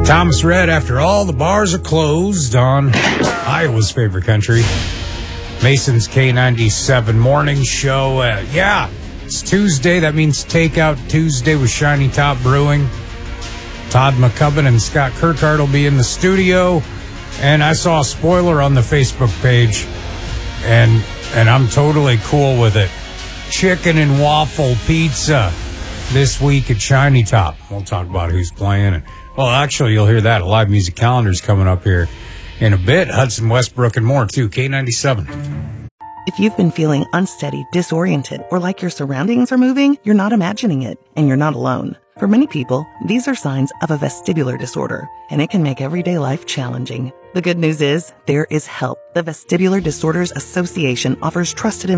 Thomas Rhett, after all the bars are closed on Iowa's favorite country. Mason's K97 morning show. It's Tuesday. That means Takeout Tuesday with Shiny Top Brewing. Todd McCubbin and Scott Kirkhart will be in the studio. And I saw a spoiler on the Facebook page, and I'm totally cool with it. Chicken and waffle pizza this week at Shiny Top. We'll talk about who's playing it. Well, actually, you'll hear that. A live music calendar's coming up here in a bit. Hudson, Westbrook, and more, too. K97. If you've been feeling unsteady, disoriented, or like your surroundings are moving, you're not imagining it, and you're not alone. For many people, these are signs of a vestibular disorder, and it can make everyday life challenging. The good news is, there is help. The Vestibular Disorders Association offers trusted